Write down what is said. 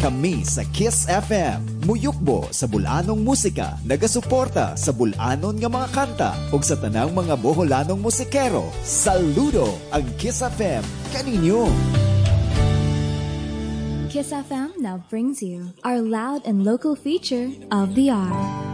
Kami sa Kiss FM, muyukbo sa bulanong musika, nagasuporta sa bulanon nga mga kanta ug sa tanang mga Boholanong musikero. Saludo ang Kiss FM kaninyo. Kiss FM now brings you our loud and local feature of the hour.